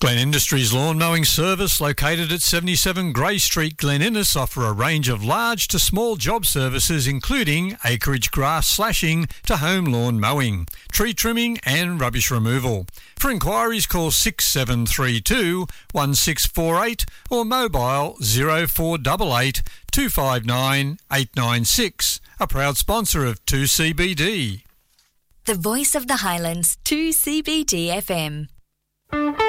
Glen Industries Lawn Mowing Service, located at 77 Grey Street, Glen Innes, offer a range of large to small job services including acreage grass slashing to home lawn mowing, tree trimming and rubbish removal. For inquiries, call 6732 1648 or mobile 0488 259 896. A proud sponsor of 2CBD. The voice of the Highlands, 2CBD FM.